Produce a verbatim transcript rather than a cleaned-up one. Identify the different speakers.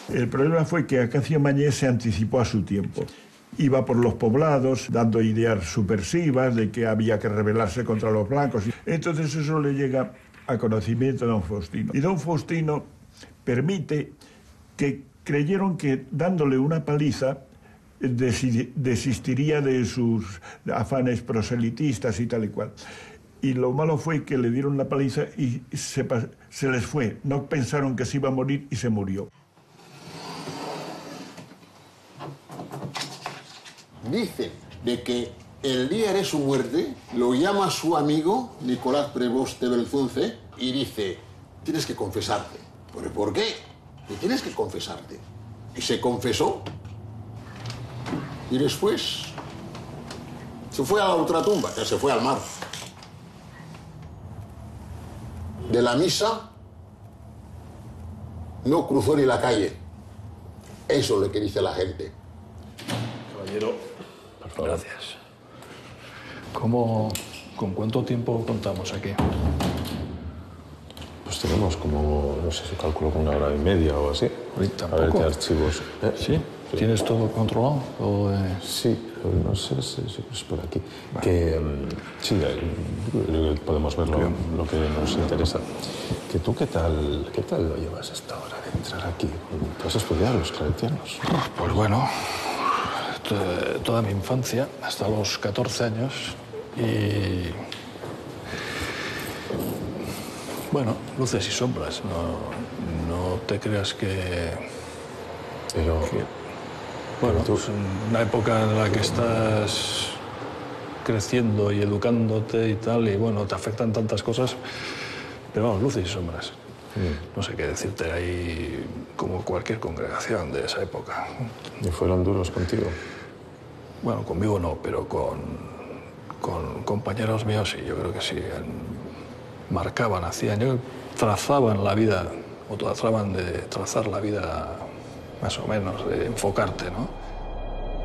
Speaker 1: El problema fue que Acacio Mañé se anticipó a su tiempo. Iba por los poblados dando ideas subversivas de que había que rebelarse contra los blancos. Entonces eso le llega a conocimiento de don Faustino. Y don Faustino permite que creyeron que dándole una paliza desistiría de sus afanes proselitistas y tal y cual. Y lo malo fue que le dieron la paliza y se, se les fue. No pensaron que se iba a morir y se murió.
Speaker 2: Dice de que el día de su muerte lo llama su amigo Nicolás Prevost de Belzunce y dice, tienes que confesarte. ¿Pero por qué? Y tienes que confesarte. Y se confesó. Y después se fue a la ultratumba, ya se fue al mar. De la misa no cruzó ni la calle. Eso es lo que dice la gente.
Speaker 3: Caballero, por favor. Gracias. ¿Cómo, con cuánto tiempo contamos aquí?
Speaker 4: Pues tenemos como, no sé si calculo con una hora y media o así.
Speaker 3: ¿Tampoco?
Speaker 4: A ver qué archivos. ¿Eh?
Speaker 3: ¿Sí? ¿Sí? ¿Tienes todo controlado? O, eh...
Speaker 4: Sí, no sé si es por aquí. Vale. Que um, sí, podemos ver lo, lo que nos interesa. Que tú, ¿qué tal, qué tal lo llevas esta hora de entrar aquí? ¿Tú has estudiado los claretianos?
Speaker 3: Pues bueno, toda mi infancia, hasta los catorce años, y... Bueno, luces y sombras. No, no te creas que...
Speaker 4: Pero...
Speaker 3: que bueno, pues en una época en la que estás creciendo y educándote y tal, y bueno, te afectan tantas cosas, pero vamos, luces y sombras. Mm. No sé qué decirte, ahí como cualquier congregación de esa época.
Speaker 4: ¿Y fueron duros contigo?
Speaker 3: Bueno, conmigo no, pero con, con compañeros míos sí, yo creo que sí. Marcaban, hacían, yo trazaban la vida, o trataban de trazar la vida más o menos, de enfocarte, ¿no?